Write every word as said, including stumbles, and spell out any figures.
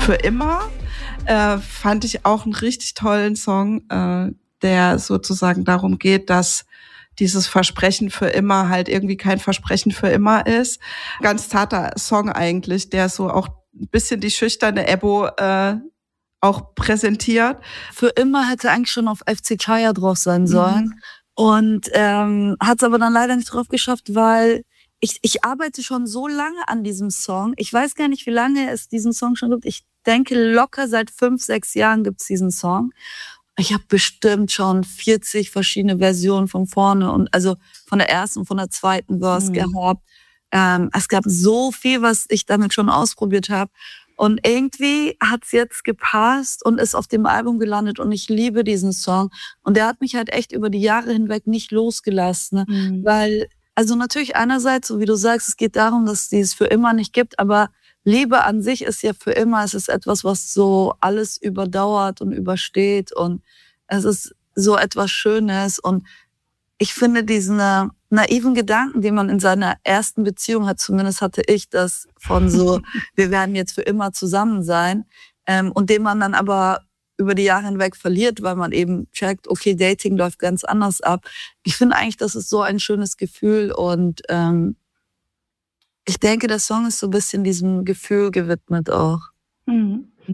Für immer äh, fand ich auch einen richtig tollen Song, äh, der sozusagen darum geht, dass dieses Versprechen für immer halt irgendwie kein Versprechen für immer ist. Ganz zarter Song eigentlich, der so auch ein bisschen die schüchterne Ebbo äh, auch präsentiert. Für immer hätte eigentlich schon auf F C Chaya drauf sein sollen. Mhm. Und ähm, hat es aber dann leider nicht drauf geschafft, weil ich, ich arbeite schon so lange an diesem Song. Ich weiß gar nicht, wie lange es diesen Song schon gibt. Ich denke, locker seit fünf, sechs Jahren gibt es diesen Song. Ich habe bestimmt schon vierzig verschiedene Versionen von vorne und also von der ersten und von der zweiten Verse mhm. gehabt. Ähm, es gab so viel, was ich damit schon ausprobiert habe. Und irgendwie hat's jetzt gepasst und ist auf dem Album gelandet und ich liebe diesen Song. Und der hat mich halt echt über die Jahre hinweg nicht losgelassen, ne? Mhm. Weil, also natürlich einerseits, so wie du sagst, es geht darum, dass es dieses für immer nicht gibt, aber Liebe an sich ist ja für immer. Es ist etwas, was so alles überdauert und übersteht und es ist so etwas Schönes und ich finde diesen äh, naiven Gedanken, den man in seiner ersten Beziehung hat, zumindest hatte ich das von so, wir werden jetzt für immer zusammen sein, ähm, und den man dann aber über die Jahre hinweg verliert, weil man eben checkt, okay, Dating läuft ganz anders ab. Ich finde eigentlich, das ist so ein schönes Gefühl und ähm, ich denke, der Song ist so ein bisschen diesem Gefühl gewidmet auch. Mhm.